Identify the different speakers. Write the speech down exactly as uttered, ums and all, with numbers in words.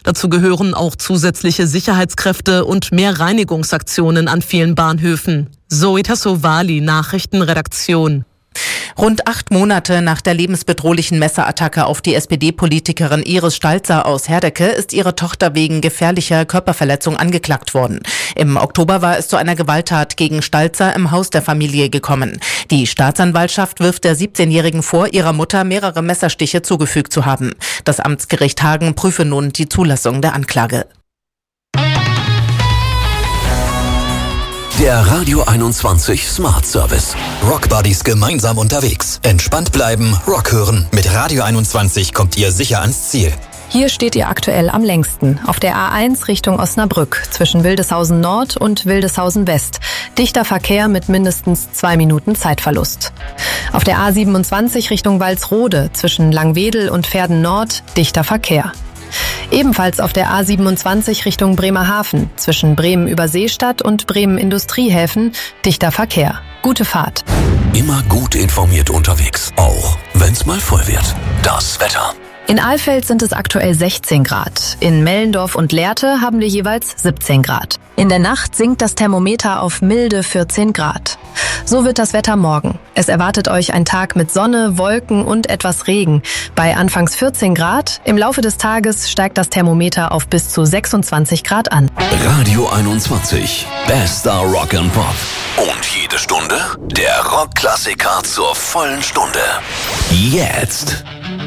Speaker 1: Dazu gehören auch zusätzliche Sicherheitskräfte und mehr Reinigungsaktionen an vielen Bahnhöfen. Zoe Tassovali, Nachrichtenredaktion.
Speaker 2: Rund acht Monate nach der lebensbedrohlichen Messerattacke auf die S P D-Politikerin Iris Stalzer aus Herdecke ist ihre Tochter wegen gefährlicher Körperverletzung angeklagt worden. Im Oktober war es zu einer Gewalttat gegen Stalzer im Haus der Familie gekommen. Die Staatsanwaltschaft wirft der siebzehnjährigen vor, ihrer Mutter mehrere Messerstiche zugefügt zu haben. Das Amtsgericht Hagen prüfe nun die Zulassung der Anklage.
Speaker 3: Der Radio einundzwanzig Smart Service. Rock Buddies gemeinsam unterwegs. Entspannt bleiben, Rock hören. Mit Radio einundzwanzig kommt ihr sicher ans Ziel.
Speaker 4: Hier steht ihr aktuell am längsten. Auf der A eins Richtung Osnabrück, zwischen Wildeshausen Nord und Wildeshausen West. Dichter Verkehr mit mindestens zwei Minuten Zeitverlust. Auf der A siebenundzwanzig Richtung Walsrode, zwischen Langwedel und Verden Nord, dichter Verkehr. Ebenfalls auf der A siebenundzwanzig Richtung Bremerhaven, zwischen Bremen-Überseestadt und Bremen-Industriehäfen, dichter Verkehr. Gute Fahrt.
Speaker 3: Immer gut informiert unterwegs, auch wenn's mal voll wird. Das Wetter.
Speaker 4: In Alfeld sind es aktuell sechzehn Grad. In Mellendorf und Lehrte haben wir jeweils siebzehn Grad. In der Nacht sinkt das Thermometer auf milde vierzehn Grad. So wird das Wetter morgen. Es erwartet euch ein Tag mit Sonne, Wolken und etwas Regen. Bei anfangs vierzehn Grad, im Laufe des Tages steigt das Thermometer auf bis zu sechsundzwanzig Grad an.
Speaker 3: Radio einundzwanzig. Bester Rock and Pop. Und jede Stunde der Rockklassiker zur vollen Stunde. Jetzt.